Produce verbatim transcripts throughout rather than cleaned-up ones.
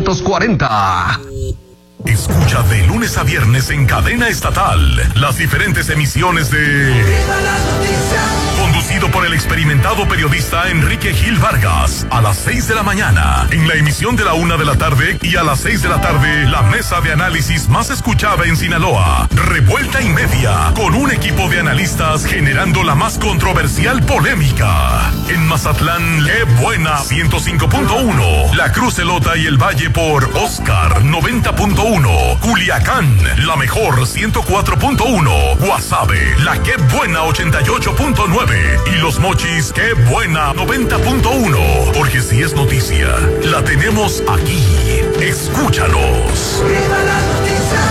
quinientos cuarenta. Escucha de lunes a viernes en cadena estatal las diferentes emisiones de Conducido por el experimentado periodista Enrique Gil Vargas, a las seis de la mañana, en la emisión de la una de la tarde, y a las seis de la tarde, la mesa de análisis más escuchada en Sinaloa, Revuelta y Media, con un equipo de analistas generando la más controversial polémica. En Mazatlán, Le Buena ciento cinco punto uno, La Cruz Elota y el Valle por Oscar noventa punto uno, Culiacán, La Mejor ciento cuatro punto uno, Guasave, La Que Buena ochenta y ocho punto nueve y Los Mochis, Qué Buena noventa punto uno, porque si es noticia, la tenemos aquí. Escúchanos. ¡Viva la noticia!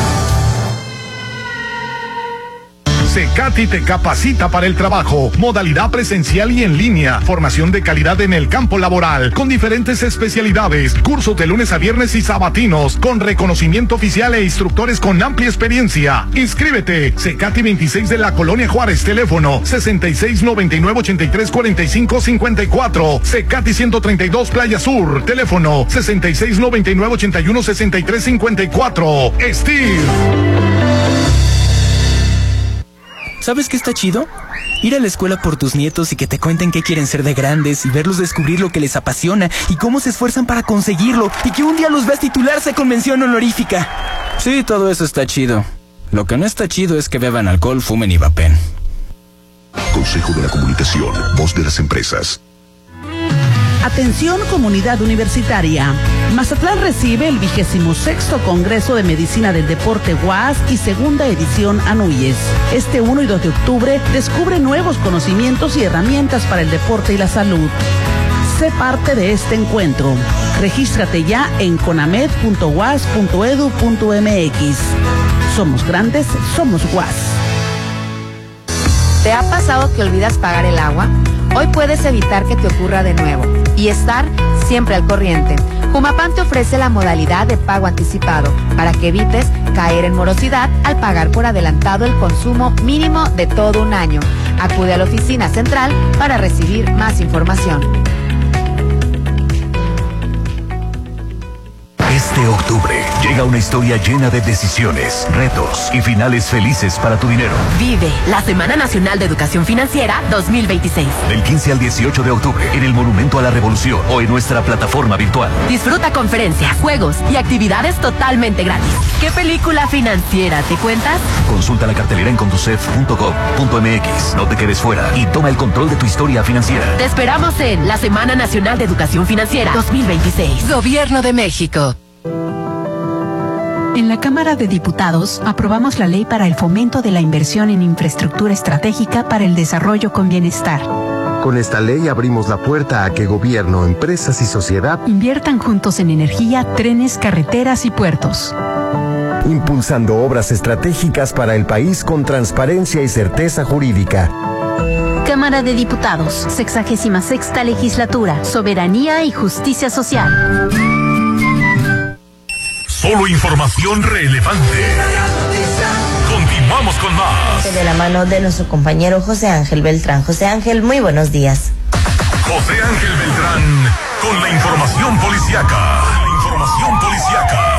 Secati te capacita para el trabajo, modalidad presencial y en línea, formación de calidad en el campo laboral, con diferentes especialidades, cursos de lunes a viernes y sabatinos, con reconocimiento oficial e instructores con amplia experiencia. Inscríbete, Secati veintiséis de la Colonia Juárez, teléfono sesenta y seis noventa y nueve ochenta y tres cuarenta y cinco cincuenta y cuatro, Secati ciento treinta y dos Playa Sur, teléfono sesenta y seis noventa y nueve ochenta y uno sesenta y tres cincuenta y cuatro. Steve. ¿Sabes qué está chido? Ir a la escuela por tus nietos y que te cuenten qué quieren ser de grandes y verlos descubrir lo que les apasiona y cómo se esfuerzan para conseguirlo y que un día los veas titularse con mención honorífica. Sí, todo eso está chido. Lo que no está chido es que beban alcohol, fumen y vapen. Consejo de la Comunicación, voz de las empresas. Atención comunidad universitaria. Mazatlán recibe el vigésimo sexto Congreso de Medicina del Deporte U A S y segunda edición Anuyes. Este uno y dos de octubre descubre nuevos conocimientos y herramientas para el deporte y la salud. Sé parte de este encuentro. Regístrate ya en conamed punto u a s punto e d u punto m x. Somos grandes, somos U A S. ¿Te ha pasado que olvidas pagar el agua? Hoy puedes evitar que te ocurra de nuevo y estar siempre al corriente. Jumapam te ofrece la modalidad de pago anticipado para que evites caer en morosidad al pagar por adelantado el consumo mínimo de todo un año. Acude a la oficina central para recibir más información. Este octubre llega una historia llena de decisiones, retos y finales felices para tu dinero. Vive la Semana Nacional de Educación Financiera dos mil veintiséis. Del quince al dieciocho de octubre en el Monumento a la Revolución o en nuestra plataforma virtual. Disfruta conferencias, juegos y actividades totalmente gratis. ¿Qué película financiera te cuentas? Consulta la cartelera en conducef punto gov punto m x. No te quedes fuera y toma el control de tu historia financiera. Te esperamos en la Semana Nacional de Educación Financiera dos mil veintiséis. Gobierno de México. En la Cámara de Diputados aprobamos la ley para el fomento de la inversión en infraestructura estratégica para el desarrollo con bienestar. Con esta ley abrimos la puerta a que gobierno, empresas y sociedad inviertan juntos en energía, trenes, carreteras y puertos. Impulsando obras estratégicas para el país con transparencia y certeza jurídica. Cámara de Diputados, sexagésima sexta legislatura, soberanía y justicia social. Solo información relevante. Continuamos con más. De la mano de nuestro compañero José Ángel Beltrán. José Ángel, muy buenos días. José Ángel Beltrán con la información policiaca. La información policiaca.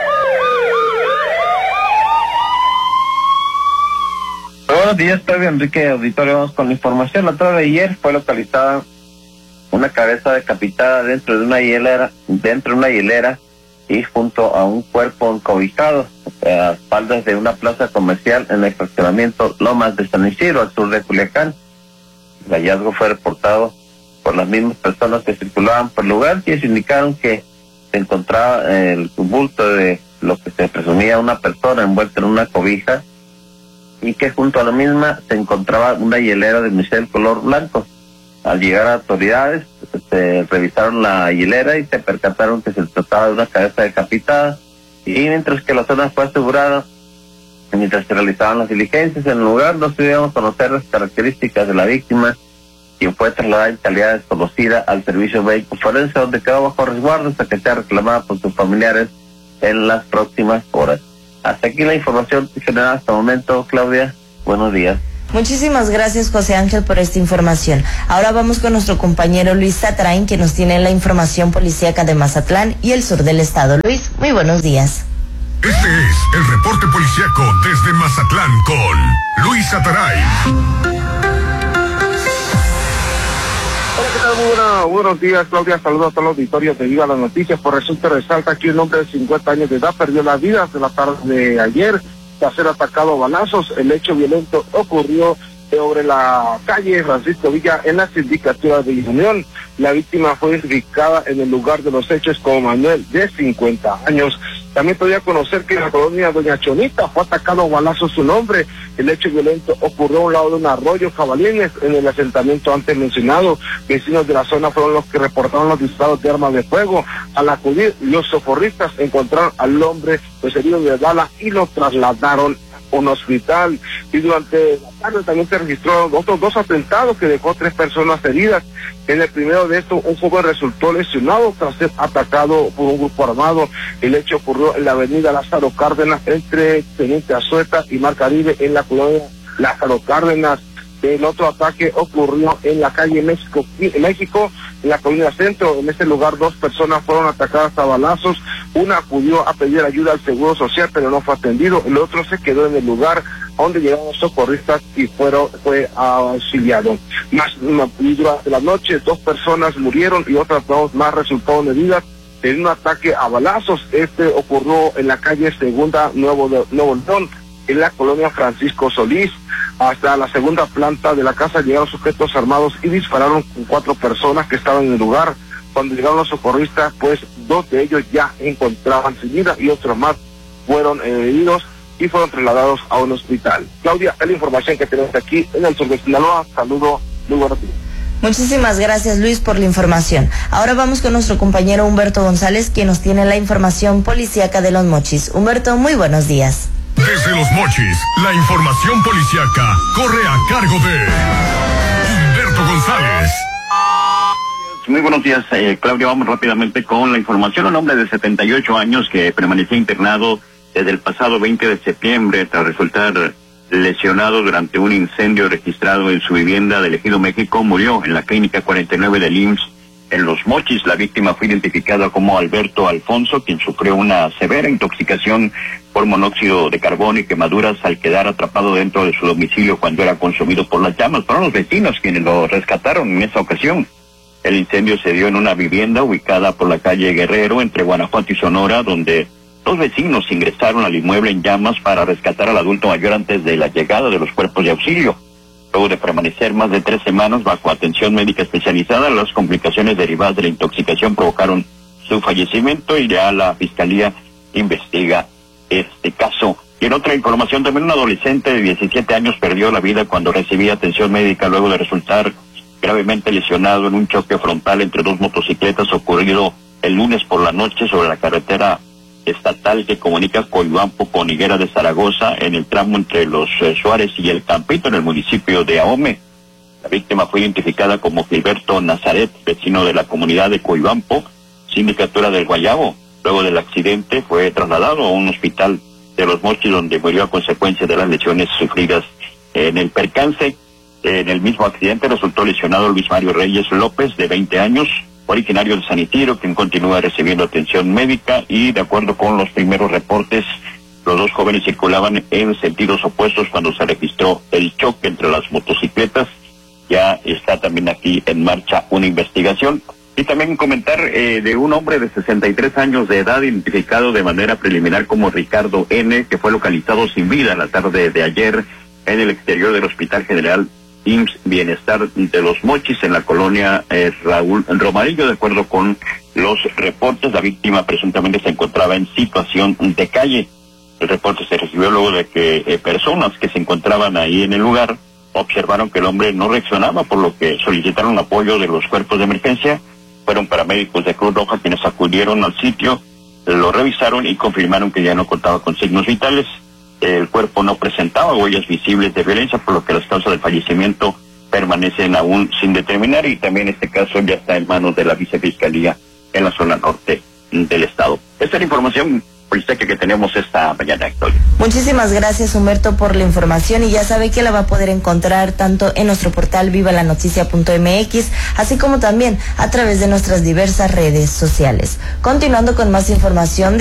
Buenos días, Pedro Enrique Auditorio. Vamos con la información. La tarde de ayer fue localizada una cabeza decapitada dentro de una hielera, dentro de una hielera y junto a un cuerpo encobijado a espaldas de una plaza comercial en el fraccionamiento Lomas de San Isidro, al sur de Culiacán. El hallazgo fue reportado por las mismas personas que circulaban por el lugar, quienes indicaron que se encontraba el bulto de lo que se presumía una persona envuelta en una cobija y que junto a la misma se encontraba una hielera de unicel color blanco. Al llegar a autoridades, se revisaron la hilera y se percataron que se trataba de una cabeza decapitada, y mientras que la zona fue asegurada, mientras se realizaban las diligencias en el lugar, no pudimos conocer las características de la víctima, quien fue trasladada en calidad desconocida al servicio médico forense, donde quedó bajo resguardo hasta que sea reclamada por sus familiares en las próximas horas. Hasta aquí la información generada hasta el momento, Claudia. Buenos días. Muchísimas gracias, José Ángel, por esta información. Ahora vamos con nuestro compañero Luis Tatrain, que nos tiene la información policíaca de Mazatlán y el sur del estado. Luis, muy buenos días. Este es el reporte policíaco desde Mazatlán con Luis Tatrain. Muy buena, buenos días, Claudia. Saludos a todo el auditorio de Viva las Noticias. Por resulta resalta que un hombre de cincuenta años de edad perdió la vida de la tarde de ayer tras ser atacado a balazos. El hecho violento ocurrió sobre la calle Francisco Villa en la sindicatura de Unión. La víctima fue identificada en el lugar de los hechos como Manuel, de cincuenta años. También podía conocer que en la colonia Doña Chonita fue atacado a balazos su nombre. El hecho violento ocurrió a un lado de un arroyo Jabalines en el asentamiento antes mencionado. Vecinos de la zona fueron los que reportaron los disparos de armas de fuego. Al acudir, los socorristas encontraron al hombre pues herido de bala y lo trasladaron a un hospital. Y durante la tarde también se registraron otros dos atentados que dejó tres personas heridas. En el primero de estos, un joven resultó lesionado tras ser atacado por un grupo armado. El hecho ocurrió en la avenida Lázaro Cárdenas entre Teniente Azueta y Mar Caribe en la colonia Lázaro Cárdenas. El otro ataque ocurrió en la calle México, México, en la colonia Centro. En este lugar dos personas fueron atacadas a balazos. Una acudió a pedir ayuda al Seguro Social, pero no fue atendido. El otro se quedó en el lugar donde llegaron los socorristas y fueron, fue auxiliado. Más, durante la noche, dos personas murieron y otras dos más resultaron heridas en un ataque a balazos. Este ocurrió en la calle Segunda, Nuevo, Nuevo León, en la colonia Francisco Solís. Hasta la segunda planta de la casa llegaron sujetos armados y dispararon con cuatro personas que estaban en el lugar. Cuando llegaron los socorristas, pues dos de ellos ya encontraban sin vida y otros más fueron heridos y fueron trasladados a un hospital. Claudia, es la información que tenemos aquí en el sur de Sinaloa. Saludo, muy buenos días. Muchísimas gracias, Luis, por la información. Ahora vamos con nuestro compañero Humberto González, quien nos tiene la información policíaca de Los Mochis. Humberto, muy buenos días. Desde Los Mochis, la información policíaca corre a cargo de Humberto González. Muy buenos días, eh, Claudia. Vamos rápidamente con la información. Un hombre de setenta y ocho años que permanecía internado desde el pasado veinte de septiembre tras resultar lesionado durante un incendio registrado en su vivienda del Ejido México murió en la clínica cuarenta y nueve del I M S S en Los Mochis. La víctima fue identificada como Alberto Alfonso, quien sufrió una severa intoxicación por monóxido de carbono y quemaduras al quedar atrapado dentro de su domicilio cuando era consumido por las llamas. Fueron los vecinos quienes lo rescataron en esa ocasión. El incendio se dio en una vivienda ubicada por la calle Guerrero entre Guanajuato y Sonora, donde dos vecinos ingresaron al inmueble en llamas para rescatar al adulto mayor antes de la llegada de los cuerpos de auxilio. Luego de permanecer más de tres semanas bajo atención médica especializada, las complicaciones derivadas de la intoxicación provocaron su fallecimiento y ya la Fiscalía investiga este caso. Y en otra información, también un adolescente de diecisiete años perdió la vida cuando recibía atención médica luego de resultar gravemente lesionado en un choque frontal entre dos motocicletas ocurrido el lunes por la noche sobre la carretera estatal que comunica Coibampo con Higuera de Zaragoza en el tramo entre los eh, Suárez y el Campito en el municipio de Ahome. La víctima fue identificada como Gilberto Nazaret, vecino de la comunidad de Coibampo, sindicatura del Guayabo. Luego del accidente fue trasladado a un hospital de Los Mochis donde murió a consecuencia de las lesiones sufridas en el percance. En el mismo accidente resultó lesionado Luis Mario Reyes López, de veinte años, originario de San Isidro, quien continúa recibiendo atención médica y, de acuerdo con los primeros reportes, los dos jóvenes circulaban en sentidos opuestos cuando se registró el choque entre las motocicletas. Ya está también aquí en marcha una investigación. Y también comentar eh, de un hombre de sesenta y tres años de edad, identificado de manera preliminar como Ricardo N., que fue localizado sin vida la tarde de ayer en el exterior del Hospital General I M S S Bienestar de Los Mochis en la colonia eh, Raúl Romarillo. De acuerdo con los reportes, la víctima presuntamente se encontraba en situación de calle. El reporte se recibió luego de que eh, personas que se encontraban ahí en el lugar observaron que el hombre no reaccionaba, por lo que solicitaron apoyo de los cuerpos de emergencia. Fueron paramédicos de Cruz Roja quienes acudieron al sitio, lo revisaron y confirmaron que ya no contaba con signos vitales. El cuerpo no presentaba huellas visibles de violencia, por lo que las causas del fallecimiento permanecen aún sin determinar, y también este caso ya está en manos de la Vicefiscalía en la zona norte del estado. Esta es la información policíaca que tenemos esta mañana, Victoria. Muchísimas gracias, Humberto, por la información, y ya sabe que la va a poder encontrar tanto en nuestro portal viva la noticia punto m x, así como también a través de nuestras diversas redes sociales. Continuando con más información.